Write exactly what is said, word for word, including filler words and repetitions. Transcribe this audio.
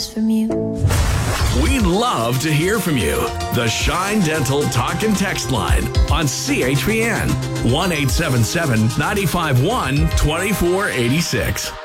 from you. We'd love to hear from you. The Shine Dental Talk and Text line on C H P N one eight seven seven, nine five one, two four eight six.